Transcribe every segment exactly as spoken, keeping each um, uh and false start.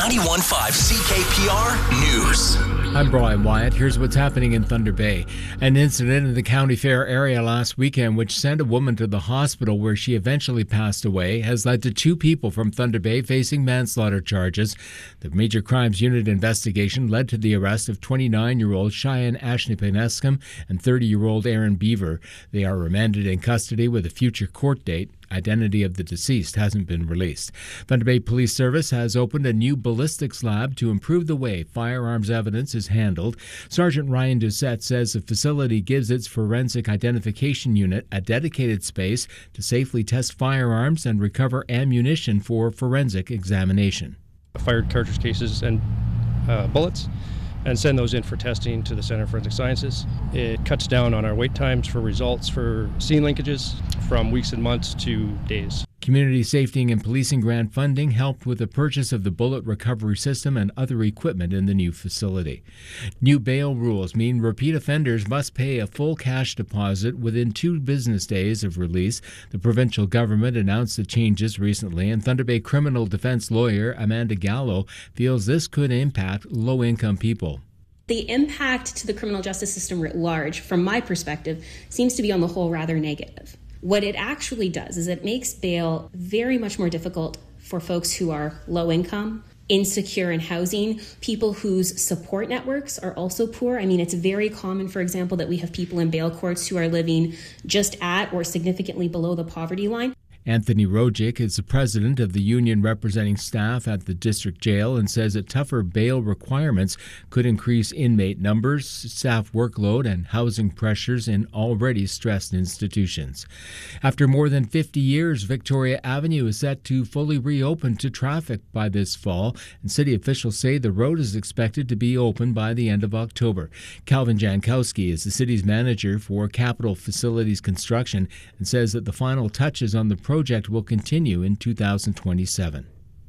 ninety-one point five C K P R News. I'm Brian Wyatt. Here's what's happening in Thunder Bay. An incident in the County Fair area last weekend, which sent a woman to the hospital where she eventually passed away, has led to two people from Thunder Bay facing manslaughter charges. The Major Crimes Unit investigation led to the arrest of twenty-nine-year-old Cheyenne Ashnepanescum and thirty-year-old Aaron Beaver. They are remanded in custody with a future court date. Identity of the deceased hasn't been released. Thunder Bay Police Service has opened a new ballistics lab to improve the way firearms evidence is handled. Sergeant Ryan Doucette says the facility gives its forensic identification unit a dedicated space to safely test firearms and recover ammunition for forensic examination. Fired cartridge cases and uh, bullets, and send those in for testing to the Center of Forensic Sciences. It cuts down on our wait times for results for scene linkages from weeks and months to days. Community Safety and Policing grant funding helped with the purchase of the bullet recovery system and other equipment in the new facility. New bail rules mean repeat offenders must pay a full cash deposit within two business days of release. The provincial government announced the changes recently, and Thunder Bay criminal defense lawyer Amanda Gallo feels this could impact low-income people. The impact to the criminal justice system writ large, from my perspective, seems to be on the whole rather negative. What it actually does is it makes bail very much more difficult for folks who are low income, insecure in housing, people whose support networks are also poor. I mean, it's very common, for example, that we have people in bail courts who are living just at or significantly below the poverty line. Anthony Rojic is the president of the union representing staff at the district jail and says that tougher bail requirements could increase inmate numbers, staff workload, and housing pressures in already stressed institutions. After more than fifty years, Victoria Avenue is set to fully reopen to traffic by this fall, and city officials say the road is expected to be open by the end of October. Calvin Jankowski is the city's manager for Capital Facilities Construction and says that the final touches on the project project will continue in two thousand twenty-seven.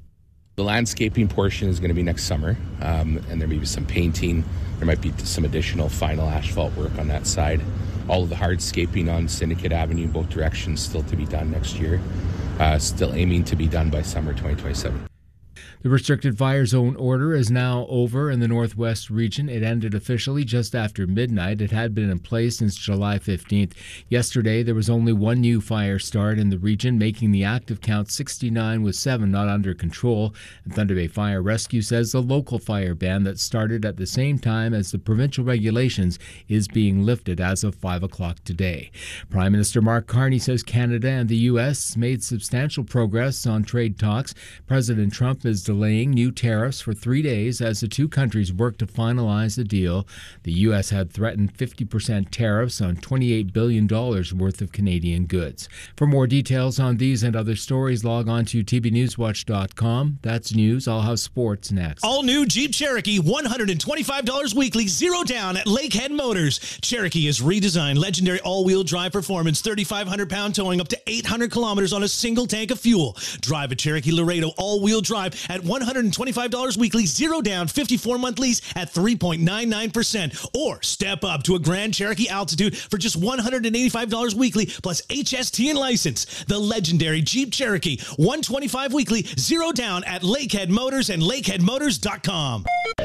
The landscaping portion is going to be next summer, um, and there may be some painting. There might be some additional final asphalt work on that side. All of the hardscaping on Syndicate Avenue, both directions, still to be done next year. Uh, still aiming to be done by summer twenty twenty-seven. The restricted fire zone order is now over in the Northwest region. It ended officially just after midnight. It had been in place since July fifteenth. Yesterday, there was only one new fire start in the region, making the active count sixty-nine with seven not under control. And Thunder Bay Fire Rescue says the local fire ban that started at the same time as the provincial regulations is being lifted as of five o'clock today. Prime Minister Mark Carney says Canada and the U S made substantial progress on trade talks. President Trump is delaying new tariffs for three days as the two countries work to finalize the deal. The U S had threatened fifty percent tariffs on twenty-eight billion dollars worth of Canadian goods. For more details on these and other stories, log on to T B News Watch dot com. That's news. I'll have sports next. All new Jeep Cherokee, one hundred twenty-five dollars weekly, zero down at Lakehead Motors. Cherokee is redesigned, legendary all-wheel drive performance, thirty-five hundred pound towing, up to eight hundred kilometers on a single tank of fuel. Drive a Cherokee Laredo all-wheel drive at one hundred twenty-five dollars weekly, zero down, fifty-four month lease at three point nine nine percent. Or step up to a Grand Cherokee Altitude for just one hundred eighty-five dollars weekly plus H S T and license. The legendary Jeep Cherokee, one hundred twenty-five weekly, zero down at Lakehead Motors and lakehead motors dot com.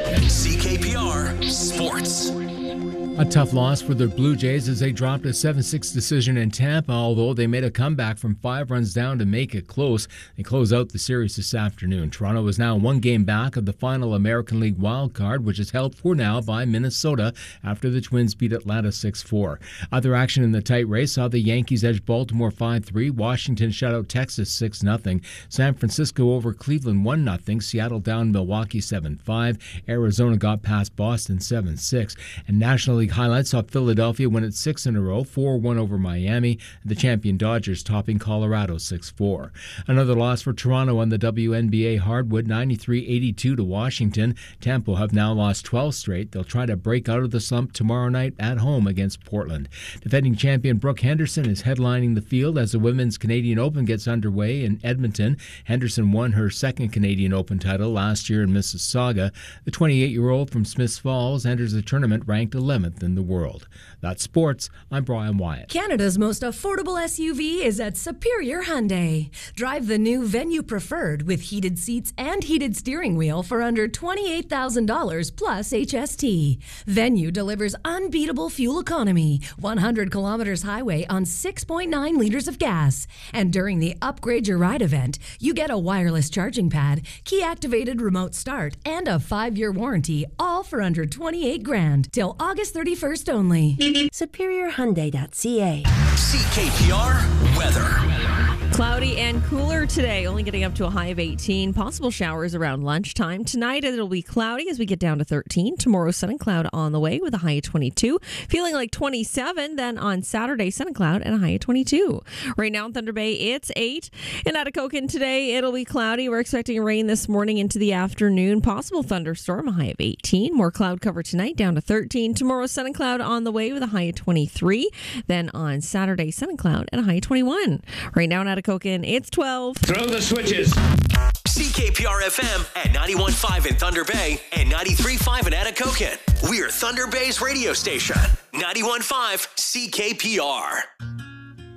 C K P R Sports. A tough loss for the Blue Jays as they dropped a seven six decision in Tampa, although they made a comeback from five runs down to make it close. They close out the series this afternoon. Toronto is now one game back of the final American League wild card, which is held for now by Minnesota after the Twins beat Atlanta six four. Other action in the tight race saw the Yankees edge Baltimore five three, Washington shut out Texas six nothing, San Francisco over Cleveland one nothing, Seattle down Milwaukee seven five, Arizona got past Boston seven six, and National League highlights saw Philadelphia win it six in a row, four one over Miami, and the champion Dodgers topping Colorado six four. Another loss for Toronto on the W N B A hardwood, ninety-three eighty-two to Washington. Tampa have now lost twelve straight. They'll try to break out of the slump tomorrow night at home against Portland. Defending champion Brooke Henderson is headlining the field as the Women's Canadian Open gets underway in Edmonton. Henderson won her second Canadian Open title last year in Mississauga. The twenty-eight-year-old from Smiths Falls enters the tournament ranked eleventh expensive in the world. That's sports. I'm Brian Wyatt. Canada's most affordable S U V is at Superior Hyundai. Drive the new Venue Preferred with heated seats and heated steering wheel for under twenty-eight thousand dollars plus H S T. Venue delivers unbeatable fuel economy, one hundred kilometers highway on six point nine liters of gas. And during the Upgrade Your Ride event, you get a wireless charging pad, key-activated remote start, and a five-year warranty, all for under twenty-eight grand till August thirty-first only. Superior Hyundai dot C A. C K P R weather. Cloudy and cooler today, only getting up to a high of eighteen. Possible showers around lunchtime. Tonight it'll be cloudy as we get down to thirteen. Tomorrow, sun and cloud on the way with a high of twenty-two. Feeling like twenty-seven. Then on Saturday, sun and cloud and a high of twenty-two. Right now in Thunder Bay, it's eight. In Atikokan today, it'll be cloudy. We're expecting rain this morning into the afternoon. Possible thunderstorm, a high of eighteen. More cloud cover tonight, down to thirteen. Tomorrow, sun and cloud on the way with a high of twenty-three. Then on Saturday, sun and cloud and a high of twenty-one. Right now in Atikokan, it's twelve. Throw the switches. C K P R F M at ninety-one point five in Thunder Bay and ninety-three point five in Atikokan. We're Thunder Bay's radio station. ninety-one point five C K P R.